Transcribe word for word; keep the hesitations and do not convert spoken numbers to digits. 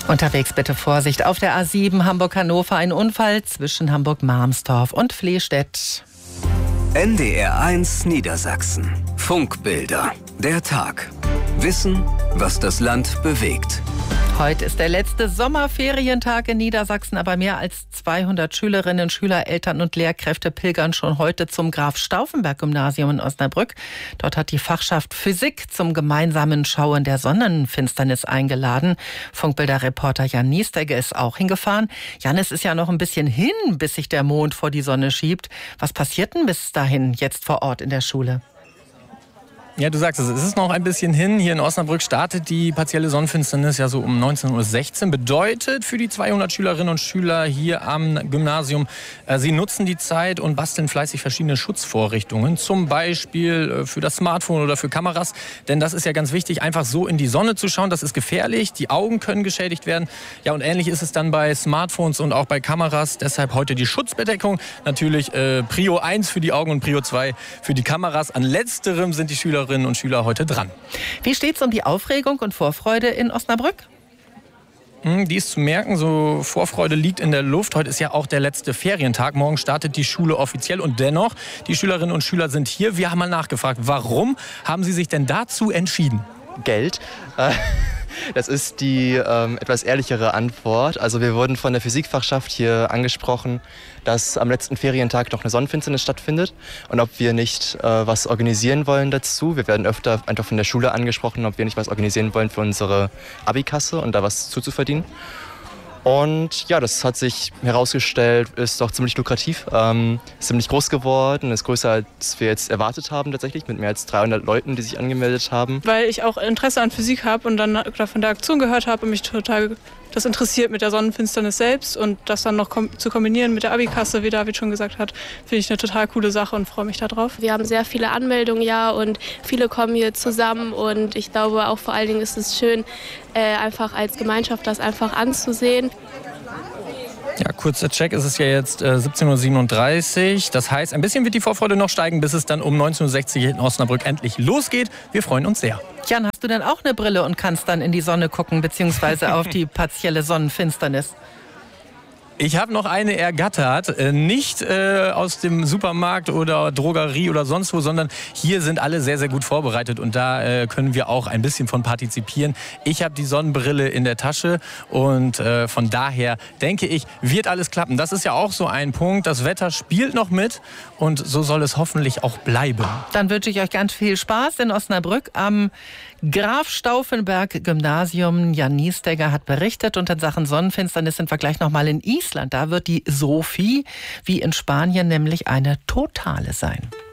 Unterwegs bitte Vorsicht. Auf der A sieben Hamburg-Hannover ein Unfall zwischen Hamburg-Marmstorf und Flehstedt. N D R eins Niedersachsen. Funkbilder. Der Tag. Wissen, was das Land bewegt. Heute ist der letzte Sommerferientag in Niedersachsen, aber mehr als zweihundert Schülerinnen, Schüler, Eltern und Lehrkräfte pilgern schon heute zum Graf-Stauffenberg-Gymnasium in Osnabrück. Dort hat die Fachschaft Physik zum gemeinsamen Schauen der Sonnenfinsternis eingeladen. Funkbilder-Reporter Jan Niestegge ist auch hingefahren. Jan, es ist ja noch ein bisschen hin, bis sich der Mond vor die Sonne schiebt. Was passiert denn bis dahin jetzt vor Ort in der Schule? Ja, du sagst es, es ist noch ein bisschen hin. Hier in Osnabrück startet die partielle Sonnenfinsternis ja so um neunzehn Uhr sechzehn. Bedeutet für die zweihundert Schülerinnen und Schüler hier am Gymnasium, äh, sie nutzen die Zeit und basteln fleißig verschiedene Schutzvorrichtungen. Zum Beispiel äh, für das Smartphone oder für Kameras. Denn das ist ja ganz wichtig, einfach so in die Sonne zu schauen. Das ist gefährlich, die Augen können geschädigt werden. Ja, und ähnlich ist es dann bei Smartphones und auch bei Kameras. Deshalb heute die Schutzbedeckung. Natürlich äh, Prio eins für die Augen und Prio zwei für die Kameras. An letzterem sind die Schüler und Schüler heute dran. Wie steht's um die Aufregung und Vorfreude in Osnabrück? Die ist zu merken, so Vorfreude liegt in der Luft. Heute ist ja auch der letzte Ferientag. Morgen startet die Schule offiziell und dennoch, die Schülerinnen und Schüler sind hier. Wir haben mal nachgefragt, warum haben Sie sich denn dazu entschieden? Geld. Das ist die ähm, etwas ehrlichere Antwort. Also wir wurden von der Physikfachschaft hier angesprochen, dass am letzten Ferientag noch eine Sonnenfinsternis stattfindet und ob wir nicht äh, was organisieren wollen dazu. Wir werden öfter einfach von der Schule angesprochen, ob wir nicht was organisieren wollen für unsere Abikasse und da was zuzuverdienen. Und ja, das hat sich herausgestellt, ist doch ziemlich lukrativ, ähm, ist ziemlich groß geworden, ist größer, als wir jetzt erwartet haben tatsächlich, mit mehr als dreihundert Leuten, die sich angemeldet haben. Weil ich auch Interesse an Physik habe und dann von der Aktion gehört habe und mich total das interessiert mit der Sonnenfinsternis selbst und das dann noch kom- zu kombinieren mit der Abikasse, wie David schon gesagt hat, finde ich eine total coole Sache und freue mich darauf. Wir haben sehr viele Anmeldungen, ja, und viele kommen hier zusammen und ich glaube auch vor allen Dingen ist es schön, äh, einfach als Gemeinschaft das einfach anzusehen. Ja, kurzer Check, es ist ja jetzt äh, siebzehn Uhr siebenunddreißig. Das heißt, ein bisschen wird die Vorfreude noch steigen, bis es dann um neunzehn Uhr sechzig in Osnabrück endlich losgeht. Wir freuen uns sehr. Jan, hast du denn auch eine Brille und kannst dann in die Sonne gucken, beziehungsweise auf die partielle Sonnenfinsternis? Ich habe noch eine ergattert, nicht äh, aus dem Supermarkt oder Drogerie oder sonst wo, sondern hier sind alle sehr, sehr gut vorbereitet und da äh, können wir auch ein bisschen von partizipieren. Ich habe die Sonnenbrille in der Tasche und äh, von daher denke ich, wird alles klappen. Das ist ja auch so ein Punkt, das Wetter spielt noch mit und so soll es hoffentlich auch bleiben. Dann wünsche ich euch ganz viel Spaß in Osnabrück am Graf-Stauffenberg-Gymnasium. Jan Niestegge hat berichtet und in Sachen Sonnenfinsternis sind wir gleich noch mal in Island. Da wird die Sophie wie in Spanien nämlich eine totale sein.